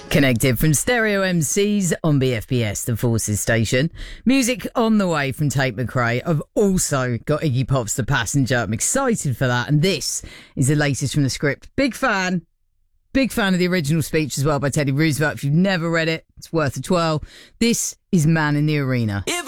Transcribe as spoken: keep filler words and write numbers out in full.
Connected from Stereo M Cs on B F B S, the Forces station. Music on the way from Tate McRae. I've also got Iggy Pop's The Passenger. I'm excited for that. And this is the latest from the script. Big fan. Big fan of the original speech as well by Teddy Roosevelt. If you've never read it, it's worth a twirl. This is Man in the Arena. If